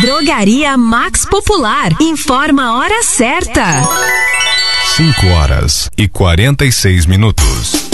Drogaria Max Popular. Informa a hora certa. 5 horas e 46 minutos.